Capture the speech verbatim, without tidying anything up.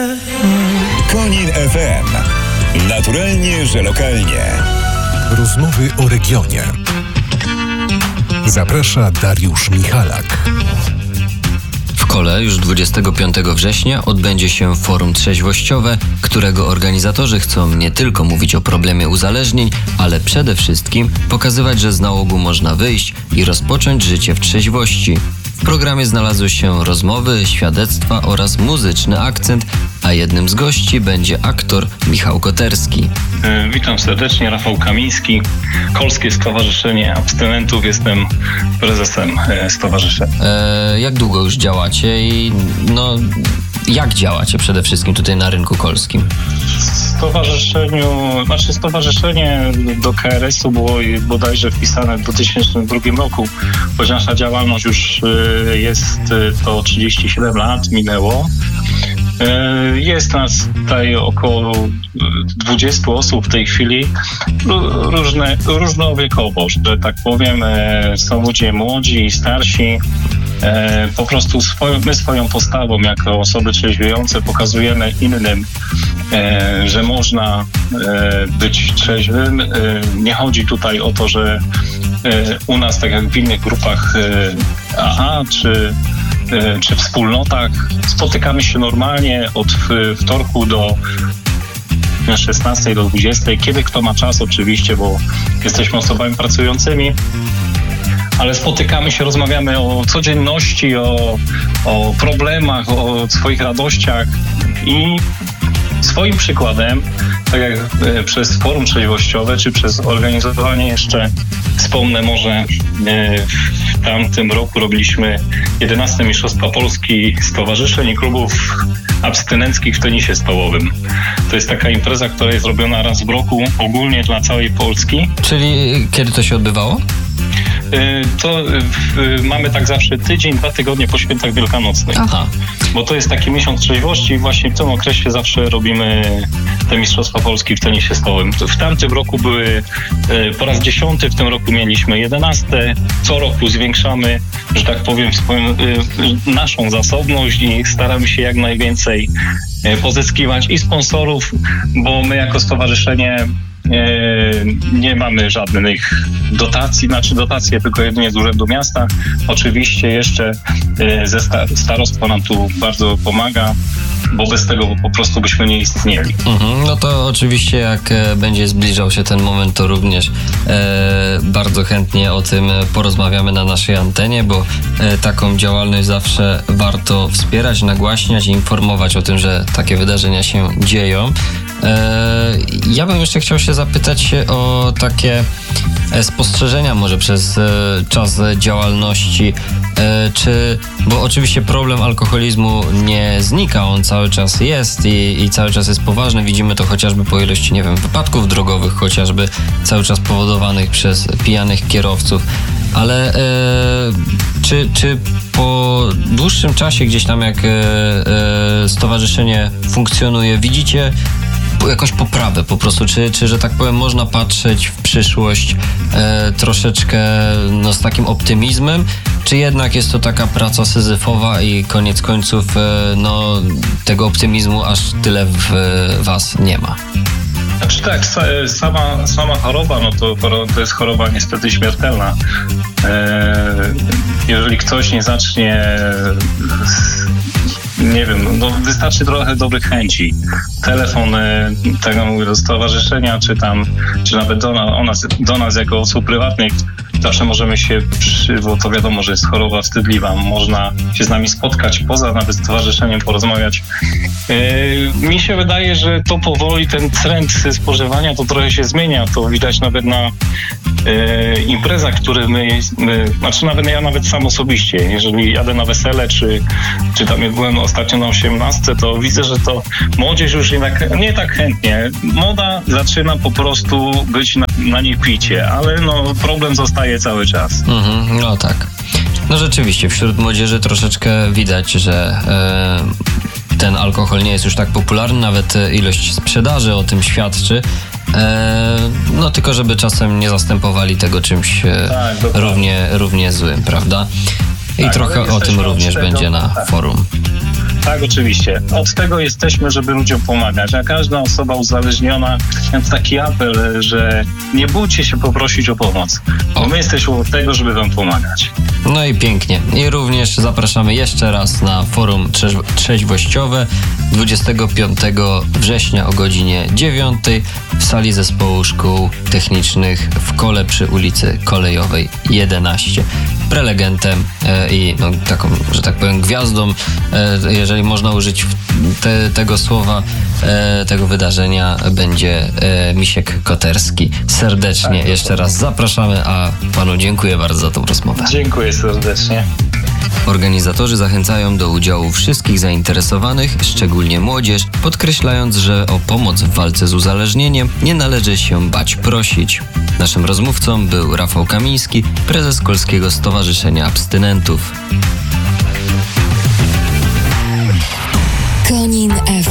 Konin F M. Naturalnie, że lokalnie. Rozmowy o regionie. Zaprasza Dariusz Michalak. W Kole już dwudziestego piątego września odbędzie się forum trzeźwościowe, którego organizatorzy chcą nie tylko mówić o problemie uzależnień, ale przede wszystkim pokazywać, że z nałogu można wyjść i rozpocząć życie w trzeźwości. W programie znalazły się rozmowy, świadectwa oraz muzyczny akcent, a jednym z gości będzie aktor Michał Koterski. Witam serdecznie, Rafał Kamiński, Kolskie Stowarzyszenie Abstynentów, jestem prezesem stowarzyszenia. E, jak długo już działacie i no, jak działacie przede wszystkim tutaj na rynku kolskim? W stowarzyszeniu, znaczy stowarzyszenie do K R S u było bodajże wpisane w dwa tysiące drugim roku, choć nasza działalność już jest to trzydzieści siedem lat minęło. Jest nas tutaj około dwudziestu osób w tej chwili, różne, różnowiekowo, że tak powiem. Są ludzie młodzi i starsi. Po prostu swoją, my swoją postawą jako osoby trzeźwiejące pokazujemy innym, że można być trzeźwym. Nie chodzi tutaj o to, że u nas, tak jak w innych grupach A A czy czy wspólnotach, spotykamy się normalnie od wtorku do szesnastej do dwudziestej, kiedy kto ma czas oczywiście, bo jesteśmy osobami pracującymi, ale spotykamy się, rozmawiamy o codzienności, o, o problemach, o swoich radościach i swoim przykładem, tak jak przez forum trzeźwościowe, czy przez organizowanie jeszcze, wspomnę może, w tamtym roku robiliśmy jedenaste Mistrzostwa Polski Stowarzyszeń i Klubów Abstynenckich w tenisie stołowym. To jest taka impreza, która jest robiona raz w roku ogólnie dla całej Polski. Czyli kiedy to się odbywało? To y, mamy tak zawsze tydzień, dwa tygodnie po świętach wielkanocnych. Aha. Bo to jest taki miesiąc trzeźwości i właśnie w tym okresie zawsze robimy te Mistrzostwa Polski w tenisie stołowym. W tamtym roku były y, po raz dziesiąty, w tym roku mieliśmy jedenaste. Co roku zwiększamy, że tak powiem, swoją, y, y, naszą zasobność i staramy się jak najwięcej y, pozyskiwać i sponsorów, bo my jako stowarzyszenie nie mamy żadnych dotacji, znaczy dotacje tylko jedynie z Urzędu Miasta. Oczywiście jeszcze ze starostwa nam tu bardzo pomaga, bo bez tego po prostu byśmy nie istnieli. Mhm, no to oczywiście jak będzie zbliżał się ten moment, to również e, bardzo chętnie o tym porozmawiamy na naszej antenie, bo e, taką działalność zawsze warto wspierać, nagłaśniać i informować o tym, że takie wydarzenia się dzieją. E, ja bym jeszcze chciał się zapytać o takie spostrzeżenia może przez e, czas działalności, e, czy, bo oczywiście problem alkoholizmu nie znika, on cały czas jest i, i cały czas jest poważny. Widzimy to chociażby po ilości, nie wiem, wypadków drogowych, chociażby cały czas powodowanych przez pijanych kierowców. Ale e, czy, czy po dłuższym czasie gdzieś tam jak e, e, stowarzyszenie funkcjonuje, widzicie jakąś poprawę po prostu, czy, czy że tak powiem można patrzeć w przyszłość e, troszeczkę no, z takim optymizmem, czy jednak jest to taka praca syzyfowa i koniec końców e, no, tego optymizmu aż tyle w e, was nie ma? Znaczy tak, sama, sama choroba, no to, to jest choroba niestety śmiertelna. E, jeżeli ktoś nie zacznie, nie wiem, no wystarczy trochę dobrych chęci. Telefon, tego mówię, do stowarzyszenia, czy tam, czy nawet do, na, nas, do nas jako osób prywatnych, zawsze możemy się, przy, bo to wiadomo, że jest choroba wstydliwa, można się z nami spotkać poza nawet stowarzyszeniem, porozmawiać. Yy, mi się wydaje, że to powoli ten trend spożywania to trochę się zmienia, to widać nawet na yy, imprezach, które my, my, znaczy nawet ja nawet sam osobiście, jeżeli jadę na wesele, czy, czy tam jak byłem ostatnio na osiemnastce, to widzę, że to młodzież już nie tak, nie tak chętnie. Moda zaczyna po prostu być na, na niej picie, ale no problem zostaje cały czas. Mhm, no tak. No rzeczywiście, wśród młodzieży troszeczkę widać, że e, ten alkohol nie jest już tak popularny, nawet ilość sprzedaży o tym świadczy. E, no tylko żeby czasem nie zastępowali tego czymś e, tak, równie, równie złym, prawda? I tak, trochę o tym również tego, będzie na tak. forum. Tak, oczywiście. Od tego jesteśmy, żeby ludziom pomagać. A każda osoba uzależniona, więc taki apel, że nie bójcie się poprosić o pomoc. Bo my jesteśmy od tego, żeby wam pomagać. No i pięknie. I również zapraszamy jeszcze raz na forum trzeźwo- trzeźwościowe dwudziestego piątego września o godzinie dziewiątej w sali zespołu szkół technicznych w Kole przy ulicy Kolejowej jedenaście. Prelegentem e, i no, taką, że tak powiem, gwiazdą, e, jeżeli można użyć te, tego słowa, e, tego wydarzenia, będzie e, Misiek Koterski. Serdecznie Tak, jeszcze raz zapraszamy, a panu dziękuję bardzo za tą rozmowę. Dziękuję serdecznie. Organizatorzy zachęcają do udziału wszystkich zainteresowanych, szczególnie młodzież, podkreślając, że o pomoc w walce z uzależnieniem nie należy się bać prosić. Naszym rozmówcą był Rafał Kamiński, prezes Kolskiego Stowarzyszenia Abstynentów. Konin F